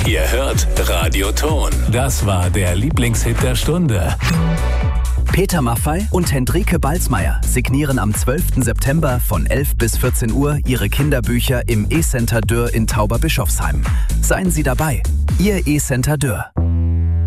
Ihr hört Radio Ton. Das war der Lieblingshit der Stunde. Peter Maffay und Hendrike Balsmeier signieren am 12. September von 11 bis 14 Uhr ihre Kinderbücher im E-Center Dürr in Tauberbischofsheim. Seien Sie dabei. Ihr E-Center Dürr.